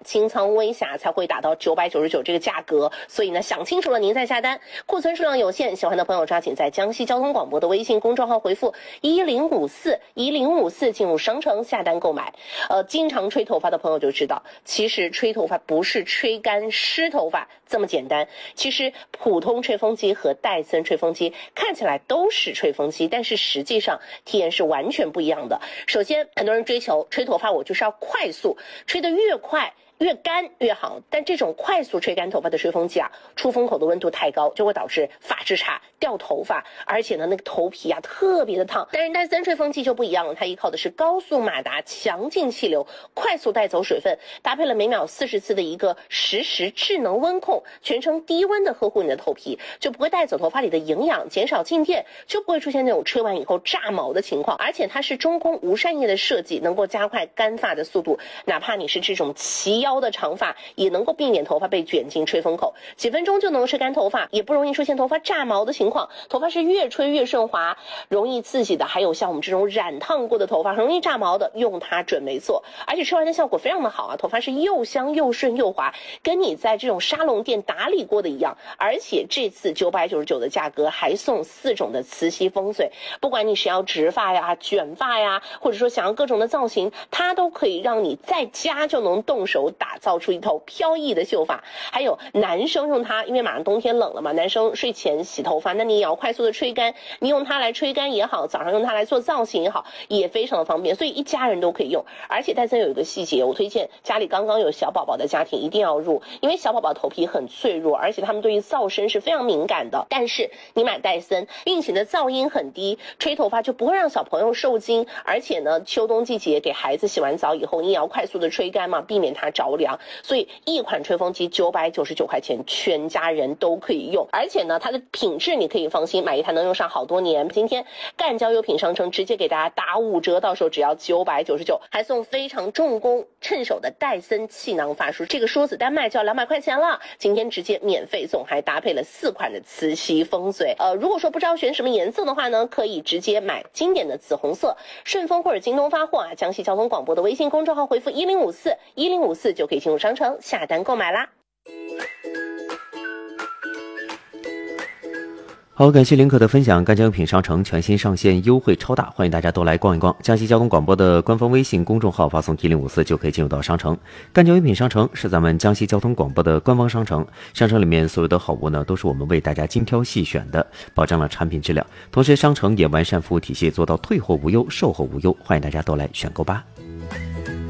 清仓微侠才会打到999这个价格。所以呢，想清楚了您再下单。库存数量有限，喜欢的朋友抓紧在江西交通广播的微信公众号回复1054进入商城下单购买。经常吹头发的朋友就知道，其实吹头发不是吹干湿头发这么简单。其实普通吹风机和戴森吹风机看起来都是吹风机，但是实际上体验是完全不一样的。首先，很多人追求吹头发我就是要快速，吹得越快越干越好，但这种快速吹干头发的吹风机啊，出风口的温度太高，就会导致发质差、掉头发，而且呢，那个头皮啊特别的烫。但是戴森吹风机就不一样了，它依靠的是高速马达、强劲气流，快速带走水分，搭配了每秒40次的一个实时智能温控，全程低温的呵护你的头皮，就不会带走头发里的营养，减少静电，就不会出现那种吹完以后炸毛的情况。而且它是中空无扇叶的设计，能够加快干发的速度，哪怕你是这种齐腰的长发，也能够避免头发被卷进吹风口，几分钟就能吹干头发，也不容易出现头发炸毛的情况。头发是越吹越顺滑，容易刺激的还有像我们这种染烫过的头发容易炸毛的，用它准没错。而且吹完的效果非常的好啊，头发是又香又顺又滑，跟你在这种沙龙店打理过的一样。而且这次999的价格还送4种的磁吸风水，不管你是要直发呀、卷发呀，或者说想要各种的造型，它都可以让你在家就能动手打造出一头飘逸的秀发。还有男生用它，因为马上冬天冷了嘛，男生睡前洗头发，那你也要快速的吹干，你用它来吹干也好，早上用它来做造型也好，也非常的方便，所以一家人都可以用。而且戴森有一个细节，我推荐家里刚刚有小宝宝的家庭一定要入，因为小宝宝头皮很脆弱，而且他们对于噪声是非常敏感的。但是你买戴森，运行的噪音很低，吹头发就不会让小朋友受惊。而且呢，秋冬季节给孩子洗完澡以后，你也要快速的吹干嘛，避免它着凉。所以一款吹风机999块钱，全家人都可以用。而且呢，它的品质你可以放心，买一台能用上好多年。今天赣交优品商城直接给大家打5折，到手只要999，还送非常重工趁手的戴森气囊发梳，这个梳子单卖就要200块钱了，今天直接免费送，还搭配了4款的磁吸风水。如果说不知道选什么颜色的话呢，可以直接买经典的紫红色，顺丰或者京东发货啊，江西交通广播的微信公众号回复1054就可以进入商城下单购买啦。 好，感谢林可的分享。赣交优品商城全新上线，优惠超大，欢迎大家都来逛一逛。江西交通广播的官方微信公众号发送1054就可以进入到商城。赣交优品商城是咱们江西交通广播的官方商城，商城里面所有的好物呢，都是我们为大家精挑细选的，保障了产品质量。同时，商城也完善服务体系，做到退货无忧、售后无忧，欢迎大家都来选购吧。